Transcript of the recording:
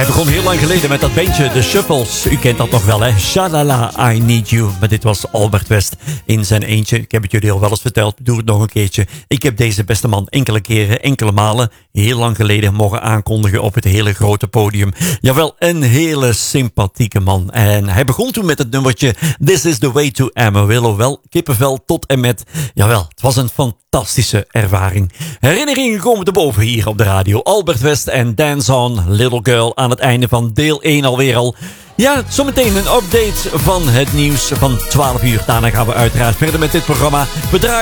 begon heel lang geleden met dat bandje The Shuffles. U kent dat nog wel, hè? Shalala, I Need You. Maar dit was Albert West in zijn eentje. Ik heb het jullie al wel eens verteld. Doe het nog een keertje. Ik heb deze beste man enkele keren, enkele malen, heel lang geleden mogen aankondigen op het hele grote podium. Jawel, een hele sympathieke man. En hij begon toen met het nummertje This is the Way to Amarillo. Wel, kippenvel tot en met. Jawel, het was een fantastische ervaring. Herinneringen komen te boven hier op de radio. Albert West en Dance On, Little Girl, aan het einde van deel 1 alweer al. Ja, zometeen een update van het nieuws van 12 uur. Daarna gaan we uiteraard verder met dit programma. We draaien